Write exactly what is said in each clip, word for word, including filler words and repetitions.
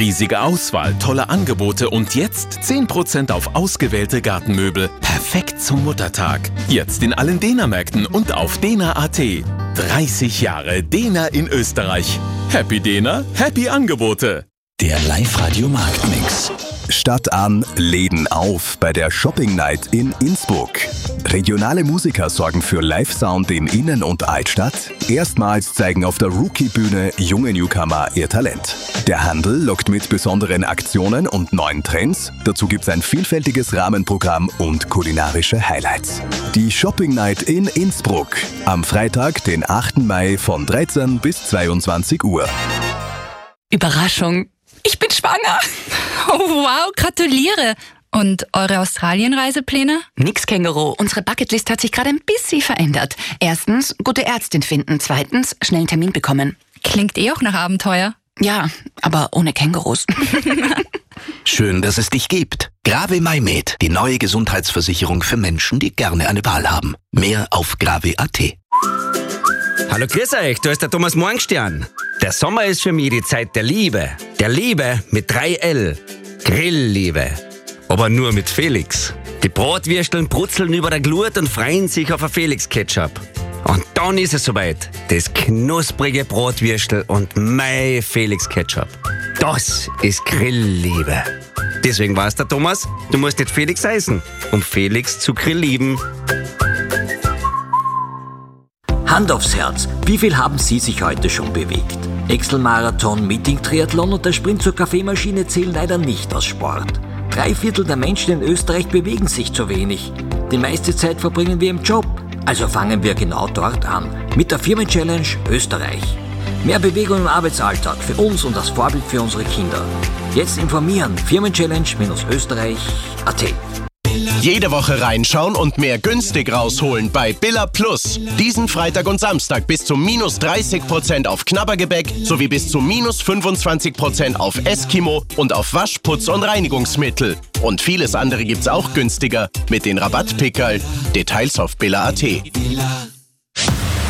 Riesige Auswahl, tolle Angebote und jetzt zehn Prozent auf ausgewählte Gartenmöbel. Perfekt zum Muttertag. Jetzt in allen Dena-Märkten und auf dena punkt at. dreißig Jahre Dena in Österreich. Happy Dena, happy Angebote. Der Live-Radio-Marktmix. Stadt an, Läden auf bei der Shopping Night in Innsbruck. Regionale Musiker sorgen für Live-Sound in Innen- und Altstadt. Erstmals zeigen auf der Rookie-Bühne junge Newcomer ihr Talent. Der Handel lockt mit besonderen Aktionen und neuen Trends. Dazu gibt's ein vielfältiges Rahmenprogramm und kulinarische Highlights. Die Shopping Night in Innsbruck. Am Freitag, den achten Mai von dreizehn bis zweiundzwanzig Uhr. Überraschung. Ich bin schwanger. Oh, wow, gratuliere. Und eure Australien-Reisepläne? Nix, Känguru. Unsere Bucketlist hat sich gerade ein bisschen verändert. Erstens, gute Ärztin finden. Zweitens, schnell einen Termin bekommen. Klingt eh auch nach Abenteuer. Ja, aber ohne Kängurus. Schön, dass es dich gibt. Grave MyMed, die neue Gesundheitsversicherung für Menschen, die gerne eine Wahl haben. Mehr auf grave punkt at. Hallo, grüß euch, da ist der Thomas Morgenstern. Der Sommer ist für mich die Zeit der Liebe. Der Liebe mit drei L. Grillliebe. Aber nur mit Felix. Die Bratwürsteln brutzeln über der Glut und freuen sich auf ein Felix-Ketchup. Und dann ist es soweit. Das knusprige Bratwürstel und mein Felix-Ketchup. Das ist Grillliebe. Deswegen war's der Thomas, du musst nicht Felix heißen, um Felix zu grilllieben. Hand aufs Herz, wie viel haben Sie sich heute schon bewegt? Excel-Marathon, Meeting-Triathlon und der Sprint zur Kaffeemaschine zählen leider nicht als Sport. Drei Viertel der Menschen in Österreich bewegen sich zu wenig. Die meiste Zeit verbringen wir im Job. Also fangen wir genau dort an. Mit der Firmen-Challenge Österreich. Mehr Bewegung im Arbeitsalltag für uns und als Vorbild für unsere Kinder. Jetzt informieren. Firmen-Challenge-Österreich punkt at. Jede Woche reinschauen und mehr günstig rausholen bei Billa Plus. Diesen Freitag und Samstag bis zu minus dreißig Prozent auf Knabbergebäck sowie bis zu minus fünfundzwanzig Prozent auf Eskimo und auf Waschputz und Reinigungsmittel. Und vieles andere gibt's auch günstiger mit den Rabattpickerl. Details auf billa punkt at.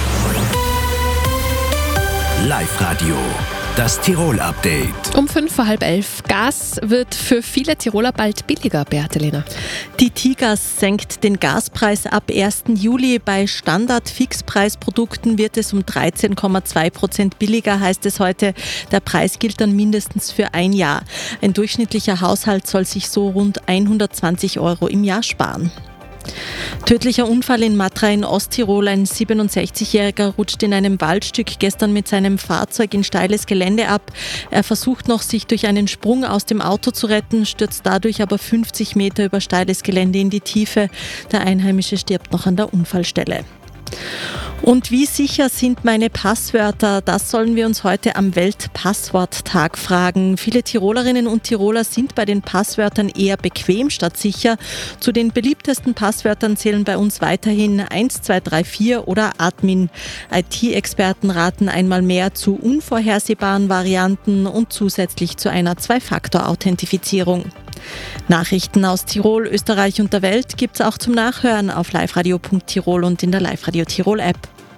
Live-Radio. Das Tirol-Update. Um fünf vor halb elf. Gas wird für viele Tiroler bald billiger, Beate Lehner. Die Tigas senkt den Gaspreis ab ersten Juli. Bei Standard-Fixpreisprodukten wird es um dreizehn Komma zwei Prozent billiger, heißt es heute. Der Preis gilt dann mindestens für ein Jahr. Ein durchschnittlicher Haushalt soll sich so rund hundertzwanzig Euro im Jahr sparen. Tödlicher Unfall in Matra in Osttirol. Ein siebenundsechzigjähriger rutscht in einem Waldstück gestern mit seinem Fahrzeug in steiles Gelände ab. Er versucht noch, sich durch einen Sprung aus dem Auto zu retten, stürzt dadurch aber fünfzig Meter über steiles Gelände in die Tiefe. Der Einheimische stirbt noch an der Unfallstelle. Und wie sicher sind meine Passwörter? Das sollen wir uns heute am Weltpassworttag fragen. Viele Tirolerinnen und Tiroler sind bei den Passwörtern eher bequem statt sicher. Zu den beliebtesten Passwörtern zählen bei uns weiterhin eins zwei drei vier oder Admin. I T-Experten raten einmal mehr zu unvorhersehbaren Varianten und zusätzlich zu einer Zwei-Faktor-Authentifizierung. Nachrichten aus Tirol, Österreich und der Welt gibt's auch zum Nachhören auf liveradio punkt tirol und in der Live-Radio Tirol-App.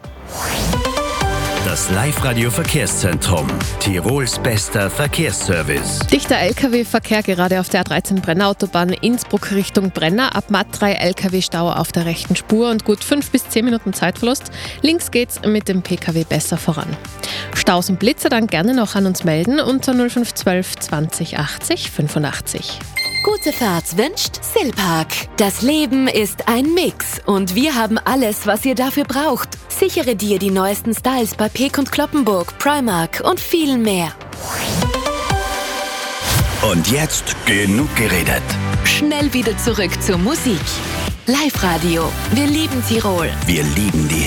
Das Live-Radio-Verkehrszentrum. Tirols bester Verkehrsservice. Dichter L K W-Verkehr gerade auf der A dreizehn Brenner-Autobahn Innsbruck Richtung Brenner. Ab Matt drei L K W-Stau auf der rechten Spur und gut fünf bis zehn Minuten Zeitverlust. Links geht's mit dem P K W besser voran. Staus und Blitzer dann gerne noch an uns melden unter null fünf zwölf zwanzig achtzig fünfundachtzig. Gute Fahrt wünscht Silpark. Das Leben ist ein Mix und wir haben alles, was ihr dafür braucht. Sichere dir die neuesten Styles bei Peek und Kloppenburg, Primark und vielen mehr. Und jetzt genug geredet. Schnell wieder zurück zur Musik. Live-Radio. Wir lieben Tirol. Wir lieben die